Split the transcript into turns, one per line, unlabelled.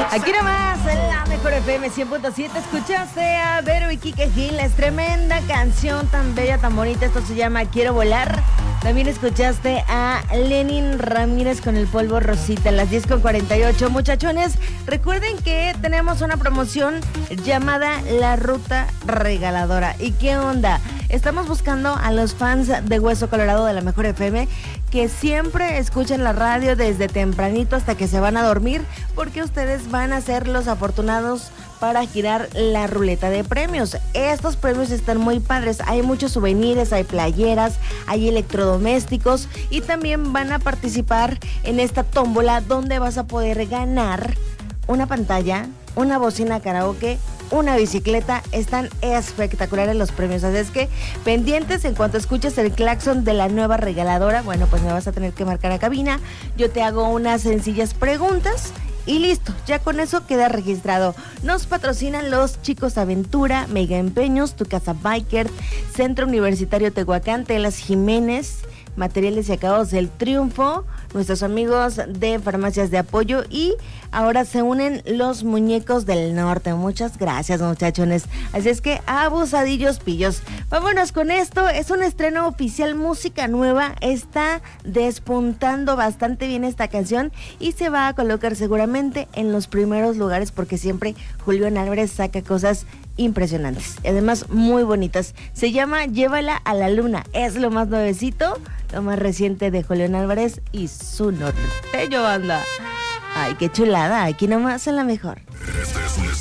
Aquí nomás, en la mejor FM 100.7, escuchaste a Vero y Quique Gil, es tremenda canción, tan bella, tan bonita, esto se llama Quiero Volar. También escuchaste a Lenin Ramírez con El Polvo Rosita, a las 10:48. Muchachones, recuerden que tenemos una promoción llamada La Ruta Regaladora. ¿Y qué onda? Estamos buscando a los fans de Hueso Colorado de la Mejor FM que siempre escuchen la radio desde tempranito hasta que se van a dormir, porque ustedes van a ser los afortunados para girar la ruleta de premios. Estos premios están muy padres, hay muchos souvenirs, hay playeras, hay electrodomésticos y también van a participar en esta tómbola donde vas a poder ganar una pantalla, una bocina karaoke, una bicicleta. Están espectaculares los premios, así es que pendientes en cuanto escuches el claxon de la nueva regaladora. Bueno, pues me vas a tener que marcar a cabina, yo te hago unas sencillas preguntas y listo, ya con eso queda registrado. Nos patrocinan los Chicos Aventura, Mega Empeños, Tu Casa Biker, Centro Universitario Tehuacán, Telas Jiménez, Materiales y Acabados del Triunfo, nuestros amigos de Farmacias de Apoyo y ahora se unen los Muñecos del Norte. Muchas gracias, muchachones. Así es que abusadillos pillos. Vámonos con esto, es un estreno oficial, música nueva, está despuntando bastante bien esta canción y se va a colocar seguramente en los primeros lugares porque siempre Julián Álvarez saca cosas impresionantes, además muy bonitas. Se llama Llévala a la Luna, es lo más nuevecito, lo más reciente de Julián Álvarez y su norteño banda. Ay, qué chulada, aquí nomás en la mejor.